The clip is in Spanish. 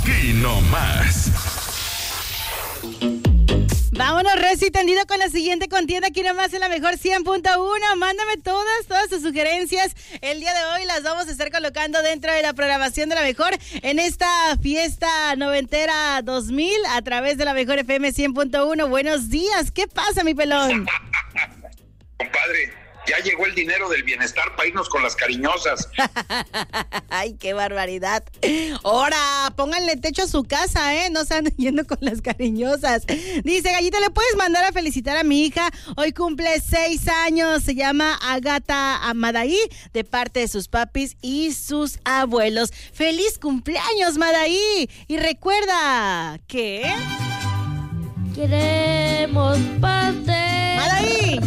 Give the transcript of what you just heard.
Aquí no más. Vámonos, recio y tendido con la siguiente contienda aquí nomás en la mejor 100.1. Mándame todas tus sugerencias. El día de hoy las vamos a estar colocando dentro de la programación de la mejor en esta fiesta noventera 2000 a través de la mejor FM 100.1. Buenos días, ¿qué pasa, mi pelón? Compadre, ya llegó el dinero del bienestar para irnos con las cariñosas. Ay, qué barbaridad. Ahora, pónganle techo a su casa, no se anden yendo con las cariñosas. Dice, Gallita, ¿le puedes mandar a felicitar a mi hija? Hoy cumple 6 años, se llama Agata Madaí, de parte de sus papis y sus abuelos. ¡Feliz cumpleaños, Madaí! Y recuerda que... Queremos paz. ¡Madaí!